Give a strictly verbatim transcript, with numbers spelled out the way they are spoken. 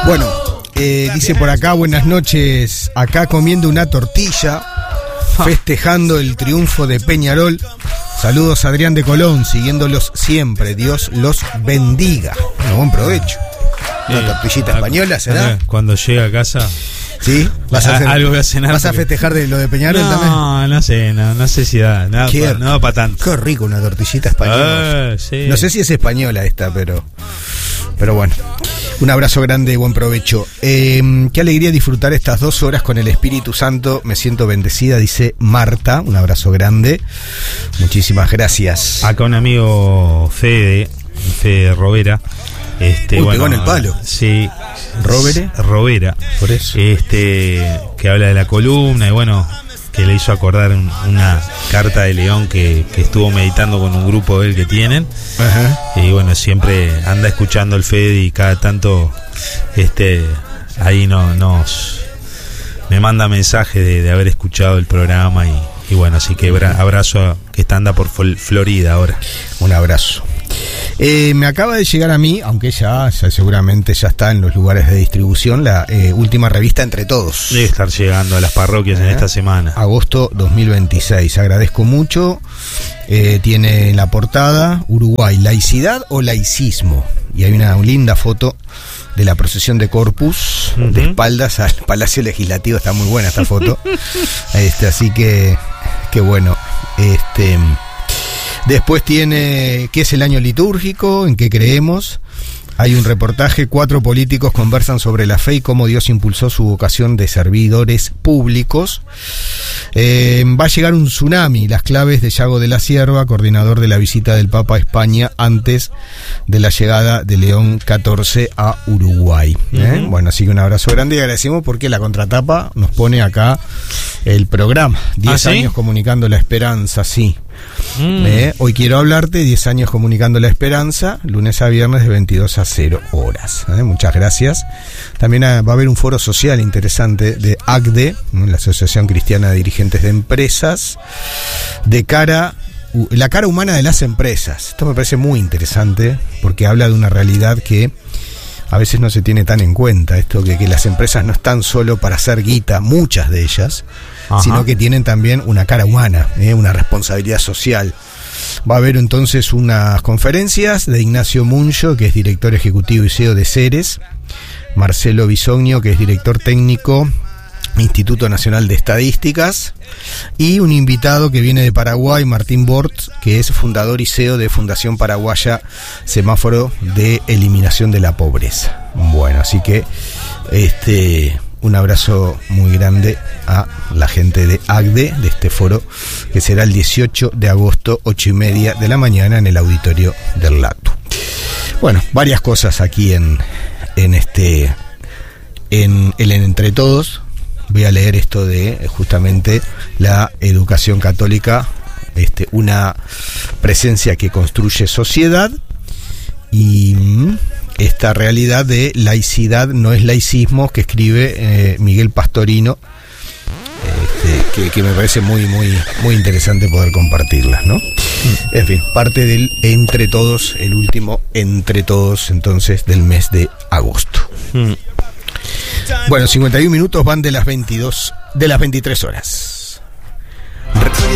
Bueno, eh, dice por acá, buenas noches, acá comiendo una tortilla, festejando el triunfo de Peñarol. Saludos, Adrián de Colón, siguiéndolos siempre, Dios los bendiga. Bueno, buen provecho. Una Eh, tortillita española, ¿será? Cuando llega a casa, ¿Sí? ¿Vas a, hacer, algo voy a cenar. ¿Vas a porque- festejar de lo de Peñarol no, también? No, no sé, no, no sé si da, nada Qué- pa- no para tanto. Qué rico una tortillita española. Ah, sí. No sé si es española esta, pero pero bueno. Un abrazo grande y buen provecho. Eh, qué alegría disfrutar estas dos horas con el Espíritu Santo. Me siento bendecida, dice Marta. Un abrazo grande. Muchísimas gracias. Acá un amigo Fede, Fede Rovera. Este, Uy, bueno, pegó en el palo. Sí. ¿Rovere? Rovera. Por eso. Este, que habla de la columna y bueno, que le hizo acordar un- una carta de León que, que estuvo meditando con un grupo de él que tienen. Ajá. Y bueno, siempre anda escuchando el Fede y cada tanto este ahí no, nos me manda mensaje de, de haber escuchado el programa y, y bueno, así que bra- abrazo a, que está anda por Fol- Florida ahora. Un abrazo. Eh, me acaba de llegar a mí, aunque ya, ya seguramente ya está en los lugares de distribución, la eh, última revista Entre Todos. Debe estar llegando a las parroquias en Ajá. esta semana. Agosto dos mil veintiséis. Agradezco mucho. Eh, tiene en la portada Uruguay, laicidad o laicismo. Y hay una linda foto de la procesión de Corpus, Uh-huh. de espaldas al Palacio Legislativo. Está muy buena esta foto. este, así que, que bueno. Este, después tiene qué es el año litúrgico, en qué creemos. Hay un reportaje, cuatro políticos conversan sobre la fe y cómo Dios impulsó su vocación de servidores públicos. Eh, va a llegar un tsunami, las claves de Yago de la Cierva, coordinador de la visita del Papa a España antes de la llegada de León catorce a Uruguay. ¿eh? Uh-huh. Bueno, así que un abrazo grande y agradecemos porque la contratapa nos pone acá el programa. diez ¿Ah, sí? años comunicando la esperanza, sí. Mm. Eh, hoy quiero hablarte, diez años comunicando la esperanza, lunes a viernes de veintidós a cero horas. Eh, muchas gracias. También ah, va a haber un foro social interesante de A C D E, ¿no? La Asociación Cristiana de Dirigentes de Empresas, de cara, u- la cara humana de las empresas. Esto me parece muy interesante porque habla de una realidad que a veces no se tiene tan en cuenta, esto que, que las empresas no están solo para hacer guita, muchas de ellas, Ajá. sino que tienen también una cara humana, ¿eh? Una responsabilidad social. Va a haber entonces unas conferencias de Ignacio Muncho, que es director ejecutivo y C E O de Ceres, Marcelo Bisognio, que es director técnico Instituto Nacional de Estadísticas, y un invitado que viene de Paraguay, Martín Bort, que es fundador y C E O de Fundación Paraguaya Semáforo de Eliminación de la Pobreza. Bueno, así que este un abrazo muy grande a la gente de A C D E, de este foro, que será el dieciocho de agosto, ocho y media de la mañana, en el auditorio del Latu. Bueno, varias cosas aquí en, en este en el Entre Todos. Voy a leer esto de eh, justamente la educación católica, este, una presencia que construye sociedad, y mm, esta realidad de laicidad no es laicismo, que escribe eh, Miguel Pastorino, este, que, que me parece muy muy muy interesante poder compartirlas, ¿no? En fin, parte del Entre Todos, el último Entre Todos entonces del mes de agosto. Mm. Bueno, cincuenta y uno minutos van de las veintidós, de las veintitrés horas.